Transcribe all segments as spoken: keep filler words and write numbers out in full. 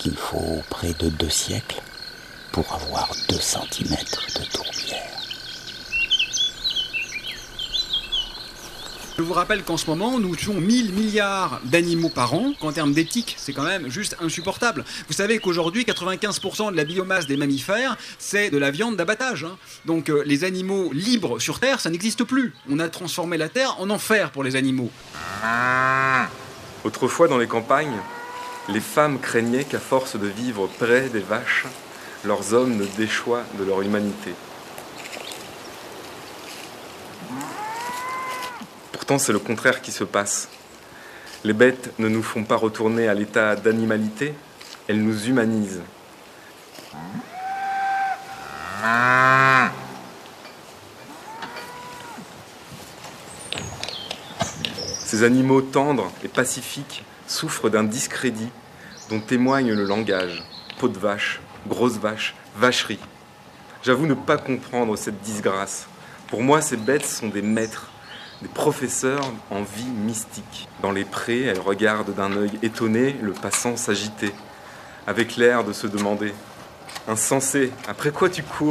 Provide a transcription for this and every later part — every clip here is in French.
qu'il faut près de deux siècles pour avoir deux centimètres de tourbière. Je vous rappelle qu'en ce moment, nous tuons mille milliards d'animaux par an, qu'en termes d'éthique, c'est quand même juste insupportable. Vous savez qu'aujourd'hui, quatre-vingt-quinze pour cent de la biomasse des mammifères, c'est de la viande d'abattage. Hein. Donc euh, les animaux libres sur Terre, ça n'existe plus. On a transformé la Terre en enfer pour les animaux. Autrefois, dans les campagnes, les femmes craignaient qu'à force de vivre près des vaches, leurs hommes ne déchoient de leur humanité. Pourtant, c'est le contraire qui se passe. Les bêtes ne nous font pas retourner à l'état d'animalité, elles nous humanisent. Ces animaux tendres et pacifiques souffrent d'un discrédit dont témoigne le langage. Peau de vache, grosse vache, vacherie. J'avoue ne pas comprendre cette disgrâce. Pour moi, ces bêtes sont des maîtres, des professeurs en vie mystique. Dans les prés, elles regardent d'un œil étonné le passant s'agiter, avec l'air de se demander « Insensé, après quoi tu cours ?»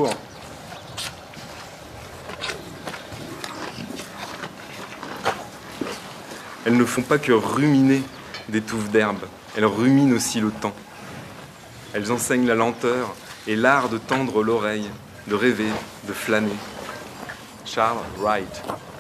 Elles ne font pas que ruminer des touffes d'herbe, elles ruminent aussi le temps. Elles enseignent la lenteur et l'art de tendre l'oreille, de rêver, de flâner. Charles Wright.